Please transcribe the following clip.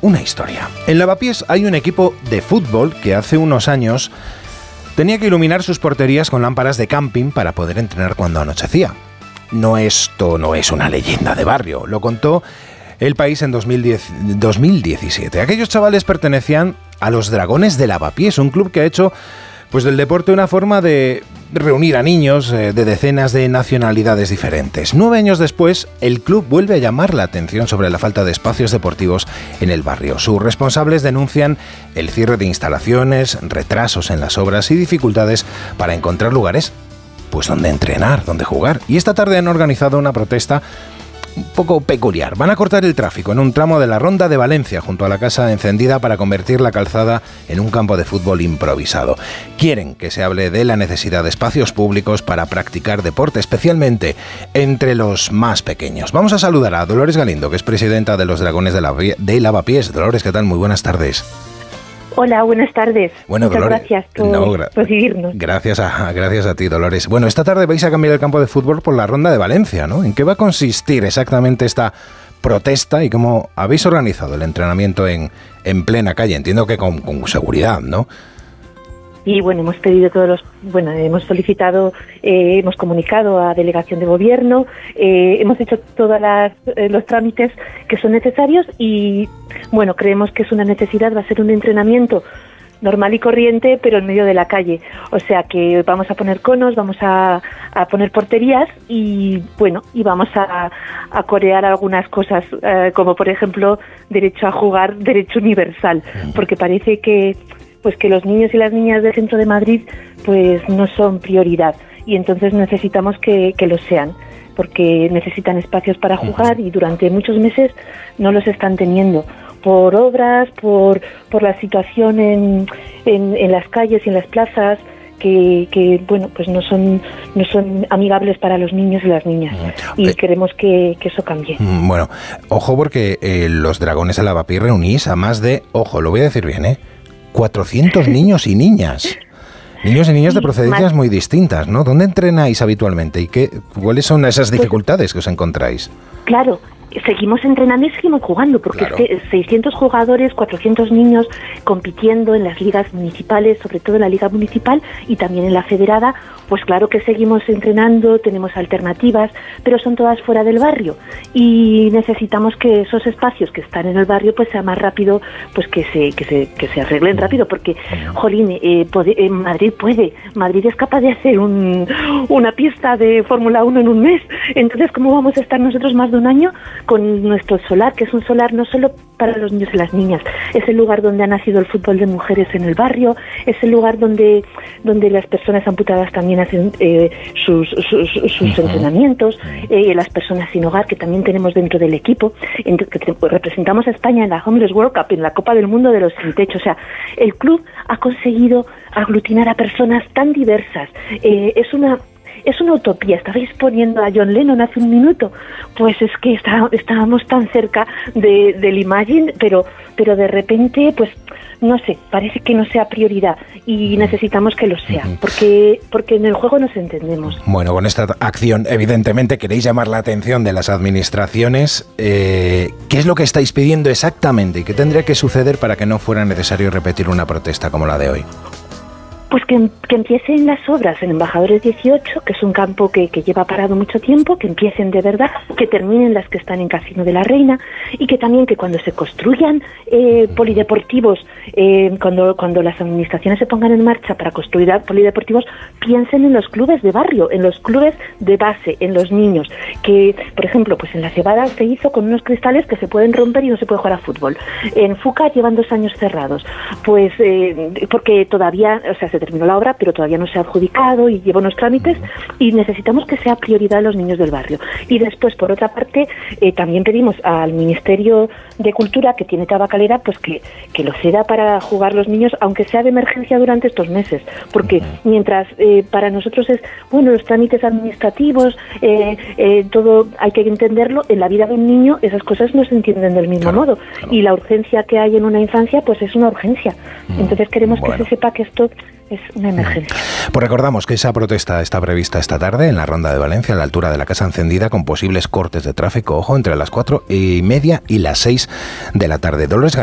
una historia. En Lavapiés hay un equipo de fútbol que hace unos años tenía que iluminar sus porterías con lámparas de camping para poder entrenar cuando anochecía. Esto no es una leyenda de barrio, lo contó El País en 2017. Aquellos chavales pertenecían a los Dragones de Lavapiés, un club que ha hecho pues del deporte una forma de reunir a niños de decenas de nacionalidades diferentes. 9 años después, el club vuelve a llamar la atención sobre la falta de espacios deportivos en el barrio. Sus responsables denuncian el cierre de instalaciones, retrasos en las obras y dificultades para encontrar lugares pues donde entrenar, donde jugar. Y esta tarde han organizado una protesta un poco peculiar. Van a cortar el tráfico en un tramo de la Ronda de Valencia junto a la Casa Encendida para convertir la calzada en un campo de fútbol improvisado. Quieren que se hable de la necesidad de espacios públicos para practicar deporte, especialmente entre los más pequeños. Vamos a saludar a Dolores Galindo, que es presidenta de los Dragones de Lavapiés. Dolores, ¿qué tal? Muy buenas tardes. Hola, buenas tardes. Bueno, muchas Dolores, gracias por recibirnos. Gracias a ti, Dolores. Bueno, esta tarde vais a cambiar el campo de fútbol por la Ronda de Valencia, ¿no? ¿En qué va a consistir exactamente esta protesta y cómo habéis organizado el entrenamiento en plena calle? Entiendo que con seguridad, ¿no? Y bueno, hemos solicitado, hemos comunicado a delegación de gobierno, hemos hecho todos los trámites que son necesarios y bueno, creemos que es una necesidad, va a ser un entrenamiento normal y corriente, pero en medio de la calle. O sea que vamos a poner conos, vamos a poner porterías y bueno, y vamos a corear algunas cosas, como por ejemplo derecho a jugar, derecho universal, porque parece que los niños y las niñas del centro de Madrid pues no son prioridad y entonces necesitamos que lo sean, porque necesitan espacios para jugar y durante muchos meses no los están teniendo por obras, por la situación en las calles y en las plazas que bueno, pues no son amigables para los niños y las niñas y queremos que eso cambie. Bueno, ojo porque los Dragones de Lavapiés reunís a más de, ojo, lo voy a decir bien, 400 niños y niñas. Niños y niñas de procedencias muy distintas, ¿no? ¿Dónde entrenáis habitualmente y cuáles son esas dificultades que os encontráis? Claro, seguimos entrenando y seguimos jugando, porque claro, es que 600 jugadores, 400 niños compitiendo en las ligas municipales, sobre todo en la liga municipal y también en la federada, pues claro que seguimos entrenando, tenemos alternativas, pero son todas fuera del barrio y necesitamos que esos espacios que están en el barrio pues sea más rápido, pues que se arreglen rápido, porque jolín, Madrid es capaz de hacer una pista de Fórmula 1 en un mes, entonces ¿cómo vamos a estar nosotros más de un año con nuestro solar, que es un solar no solo para los niños y las niñas, es el lugar donde ha nacido el fútbol de mujeres en el barrio, es el lugar donde las personas amputadas también hacen sus entrenamientos, las personas sin hogar que también tenemos dentro del equipo, que representamos a España en la Homeless World Cup, en la Copa del Mundo de los sin techo. O sea, el club ha conseguido aglutinar a personas tan diversas. Es una utopía. Estabais poniendo a John Lennon hace un minuto, pues es que estábamos tan cerca del Imagine, pero de repente, pues no sé, parece que no sea prioridad y necesitamos que lo sea, porque en el juego nos entendemos. Bueno, con esta acción evidentemente queréis llamar la atención de las administraciones. ¿Qué es lo que estáis pidiendo exactamente y qué tendría que suceder para que no fuera necesario repetir una protesta como la de hoy? Pues que empiecen las obras en Embajadores 18, que es un campo que lleva parado mucho tiempo, que empiecen de verdad, que terminen las que están en Casino de la Reina y que también que cuando se construyan polideportivos, cuando las administraciones se pongan en marcha para construir polideportivos, piensen en los clubes de barrio, en los clubes de base, en los niños, que por ejemplo pues en La Cebada se hizo con unos cristales que se pueden romper y no se puede jugar a fútbol. En Fuca llevan 2 años cerrados, pues porque todavía, o sea, se terminó la obra, pero todavía no se ha adjudicado y lleva unos trámites y necesitamos que sea prioridad los niños del barrio. Y después, por otra parte, también pedimos al Ministerio de Cultura, que tiene Tabacalera, pues que lo ceda para jugar los niños, aunque sea de emergencia durante estos meses, porque mientras para nosotros es, bueno, los trámites administrativos, todo hay que entenderlo, en la vida de un niño esas cosas no se entienden del mismo modo, y la urgencia que hay en una infancia, pues es una urgencia. Entonces queremos que se sepa que esto es una emergencia. Pues recordamos que esa protesta está prevista esta tarde en la Ronda de Valencia, a la altura de la Casa Encendida, con posibles cortes de tráfico, ojo, entre las 4:30 y las 6 de la tarde. Dolores